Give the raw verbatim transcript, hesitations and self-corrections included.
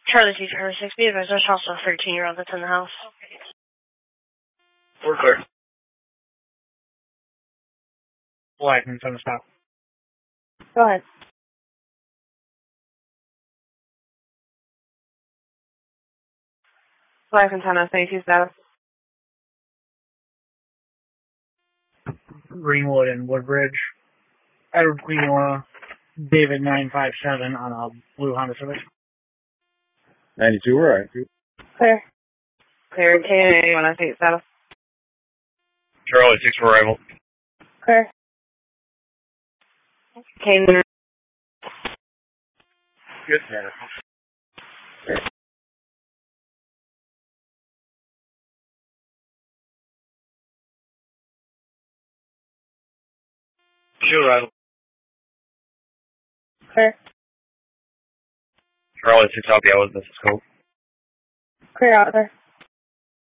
Charlie two, Charlie six, be advised, there's also a thirteen-year-old that's in the house. We're clear. Blackman's on the stop. Go ahead. Blackman ten oh twenty-two status. Greenwood and Woodbridge. Edward Quinoa, David nine five seven on a blue Honda Civic. ninety-two, we're right. Clear. Clear. K N A one oh eight status. Charlie six for arrival. Clear. K N A. Good status. Show arrival. Clear. Charlie six out the hours, this is cool. Clear out there.